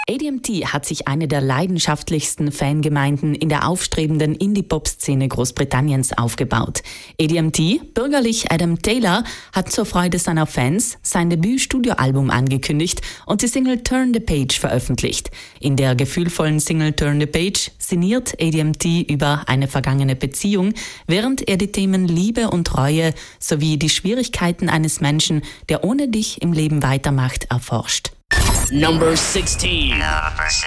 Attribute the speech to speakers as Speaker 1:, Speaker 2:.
Speaker 1: ADMT hat sich eine der leidenschaftlichsten Fangemeinden in der aufstrebenden Indie-Pop-Szene Großbritanniens aufgebaut. ADMT, bürgerlich Adam Taylor, hat zur Freude seiner Fans sein Debüt-Studioalbum angekündigt und die Single Turn the Page veröffentlicht. In der gefühlvollen Single Turn the Page sinniert ADMT über eine vergangene Beziehung, während er die Themen Liebe und Reue sowie die Schwierigkeiten eines Menschen, der ohne dich im Leben weitermacht, erforscht.
Speaker 2: Number 16.